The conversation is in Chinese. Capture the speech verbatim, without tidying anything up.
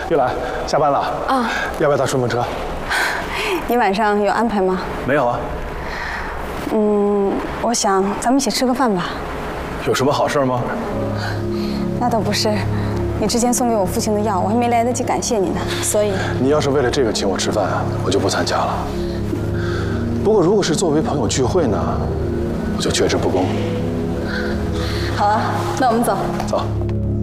玉兰，下班了啊？ 要不要搭顺风车？ 你晚上有安排吗？ 没有啊。 嗯，我想咱们一起吃个饭吧。 有什么好事吗？ 那倒不是，你之前送给我父亲的药，我还没来得及感谢你呢，所以。 你要是为了这个请我吃饭啊，我就不参加了。不过如果是作为朋友聚会呢，我就却之不恭。 好啊，那我们走。 走。